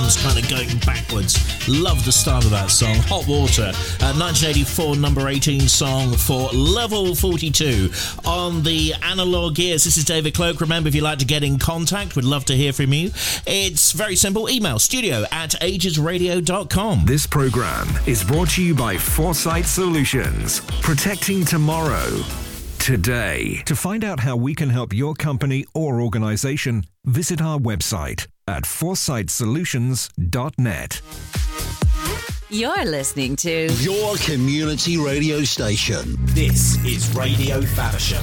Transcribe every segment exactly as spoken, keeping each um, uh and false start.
drums kind of going backwards. Love the start of that song. Hot Water, uh, nineteen eighty-four number eighteen song for Level forty-two on the Analog Gears. This is David Cloak. Remember, if you'd like to get in contact, we'd love to hear from you. It's very simple. Email studio at ages radio dot com. This program is brought to you by Foresight Solutions, protecting tomorrow today. To find out how we can help your company or organization, visit our website at foresight solutions dot net. You're listening to your community radio station. This is Radio Faversham.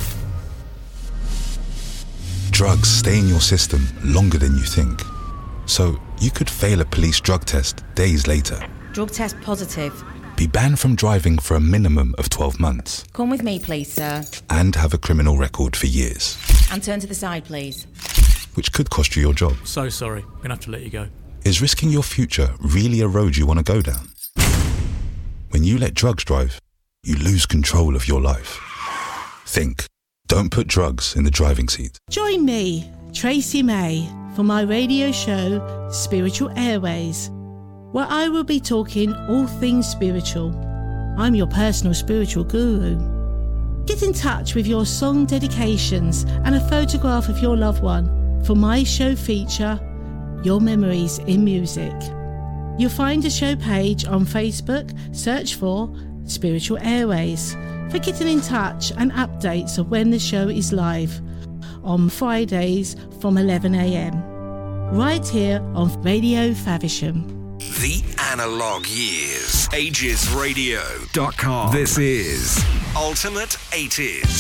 Drugs stay in your system longer than you think. So you could fail a police drug test days later. Drug test positive. Be banned from driving for a minimum of twelve months. Come with me, please, sir. And have a criminal record for years. And turn to the side, please. Which could cost you your job. So sorry, I'm going to have to let you go. Is risking your future really a road you want to go down? When you let drugs drive, you lose control of your life. Think. Don't put drugs in the driving seat. Join me, Tracy May, for my radio show, Spiritual Airways, where I will be talking all things spiritual. I'm your personal spiritual guru. Get in touch with your song dedications and a photograph of your loved one for my show feature, Your Memories in Music. You'll find a show page on Facebook. Search for Spiritual Airways for getting in touch and updates of when the show is live on Fridays from eleven a.m. right here on Radio Faversham. The Analog Years. ages radio dot com. This is Ultimate eighties.